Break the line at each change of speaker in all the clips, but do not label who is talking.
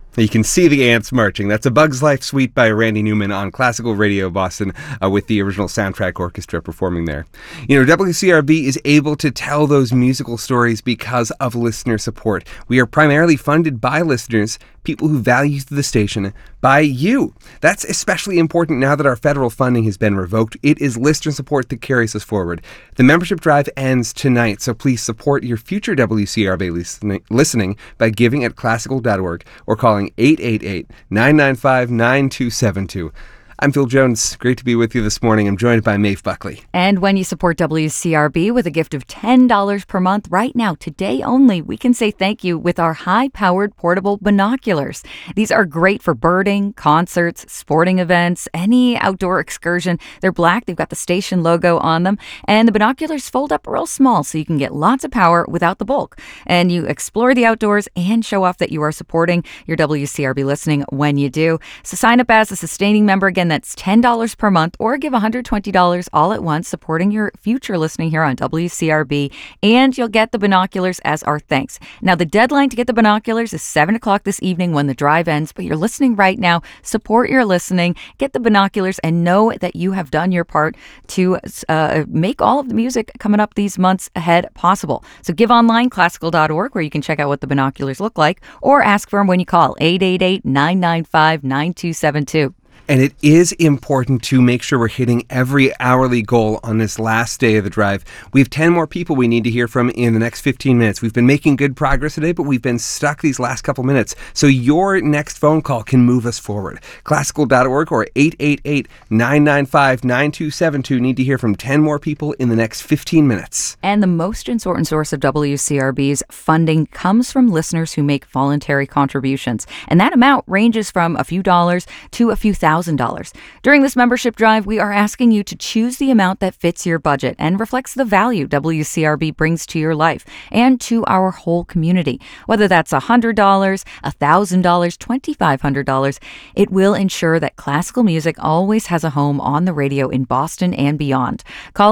You can see the ants marching. That's A Bug's Life Suite by Randy Newman on Classical Radio Boston with the original soundtrack orchestra performing there. You know, WCRB is able to tell those musical stories because of listener support. We are primarily funded by listeners, people who value the station, by you. That's especially important now that our federal funding has been revoked. It is listener support that carries us forward. The membership drive ends tonight, so please support your future WCRB listening by giving at classical.org or calling 888-995-9272. I'm Phil Jones. Great to be with you this morning. I'm joined by Maeve Buckley.
And when you support WCRB with a gift of $10 per month right now, today only, we can say thank you with our high-powered portable binoculars. These are great for birding, concerts, sporting events, any outdoor excursion. They're black. They've got the station logo on them. And the binoculars fold up real small so you can get lots of power without the bulk. And you explore the outdoors and show off that you are supporting your WCRB listening when you do. So sign up as a sustaining member. Again, that's $10 per month, or give $120 all at once, supporting your future listening here on WCRB, and you'll get the binoculars as our thanks. Now, the deadline to get the binoculars is 7 o'clock this evening when the drive ends, but you're listening right now. Support your listening, get the binoculars, and know that you have done your part to make all of the music coming up these months ahead possible. So give online, classical.org, where you can check out what the binoculars look like, or ask for them when you call 888-995-9272.
And it is important to make sure we're hitting every hourly goal on this last day of the drive. We have 10 more people we need to hear from in the next 15 minutes. We've been making good progress today, but we've been stuck these last couple minutes. So your next phone call can move us forward. Classical.org or 888-995-9272. Need to hear from 10 more people in the next 15 minutes.
And the most important source of WCRB's funding comes from listeners who make voluntary contributions. And that amount ranges from a few dollars to a few $1,000. During this membership drive, we are asking you to choose the amount that fits your budget and reflects the value WCRB brings to your life and to our whole community. Whether that's $100, $1,000, $2,500, it will ensure that classical music always has a home on the radio in Boston and beyond. Call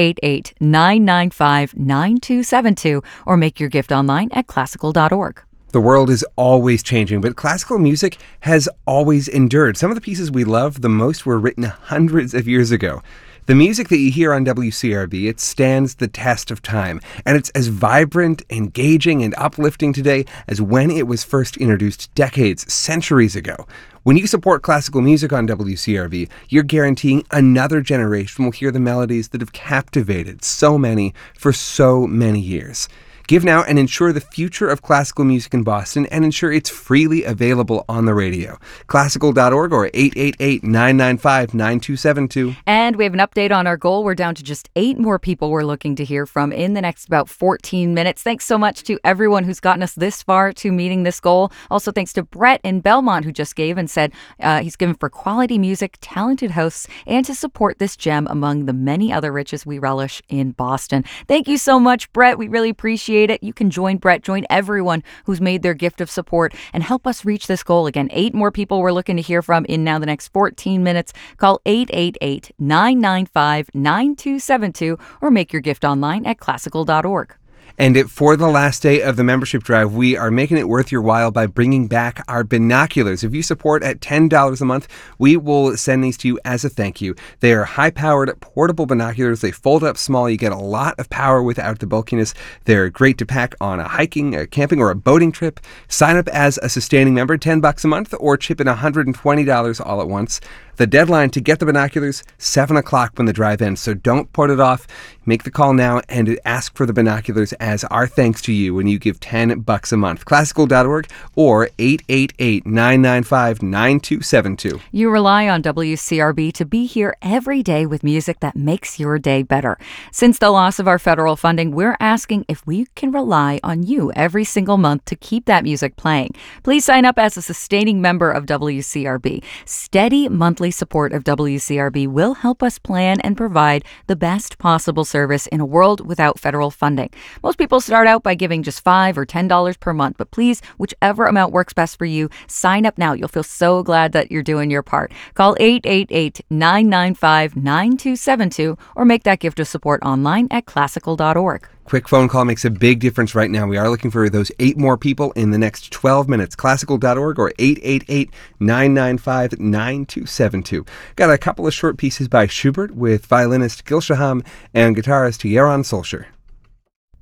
888-995-9272 or make your gift online at classical.org.
The world is always changing, but classical music has always endured. Some of the pieces we love the most were written hundreds of years ago. The music that you hear on WCRB, it stands the test of time, and it's as vibrant, engaging, and uplifting today as when it was first introduced decades, centuries ago. When you support classical music on WCRB, you're guaranteeing another generation will hear the melodies that have captivated so many for so many years. Give now and ensure the future of classical music in Boston, and ensure it's freely available on the radio. Classical.org or 888-995-9272.
And we have an update on our goal. We're down to just 8 more people we're looking to hear from in the next about 14 minutes. Thanks so much to everyone who's gotten us this far to meeting this goal. Also, thanks to Brett in Belmont, who just gave and said he's given for quality music, talented hosts, and to support this gem among the many other riches we relish in Boston. Thank you so much, Brett. We really appreciate it. You can join Brett, join everyone who's made their gift of support, and help us reach this goal. Again, 8 more people we're looking to hear from in now the next 14 minutes. Call 888-995-9272 or make your gift online at classical.org.
And for the last day of the membership drive, we are making it worth your while by bringing back our binoculars. If you support at $10 a month, we will send these to you as a thank you. They are high-powered portable binoculars. They fold up small. You get a lot of power without the bulkiness. They're great to pack on a hiking, a camping, or a boating trip. Sign up as a sustaining member, $10 a month, or chip in $120 all at once. The deadline to get the binoculars, 7 o'clock when the drive ends, so don't put it off. Make the call now and ask for the binoculars as our thanks to you when you give $10 a month. Classical.org or 888-995-9272.
You rely on WCRB to be here every day with music that makes your day better. Since the loss of our federal funding, we're asking if we can rely on you every single month to keep that music playing. Please sign up as a sustaining member of WCRB. Steady monthly support of WCRB will help us plan and provide the best possible service in a world without federal funding. Most people start out by giving just $5 or $10 per month, but please, whichever amount works best for you, sign up now. You'll feel so glad that you're doing your part. Call 888-995-9272 or make that gift of support online at classical.org.
Quick phone call makes a big difference right now. We are looking for those 8 more people in the next 12 minutes. Classical.org or 888-995-9272. Got a couple of short pieces by Schubert with violinist Gil Shaham and guitarist Yaron Solscher.